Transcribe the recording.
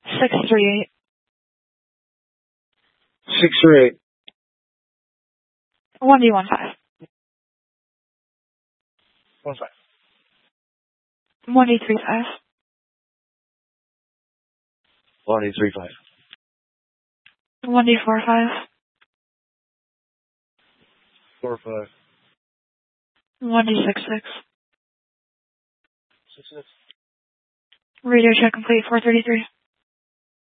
638. 638. 1D15. 15. 1D35. 1D35. 1D45. 45. 1D66. 66. Radio check complete, 433.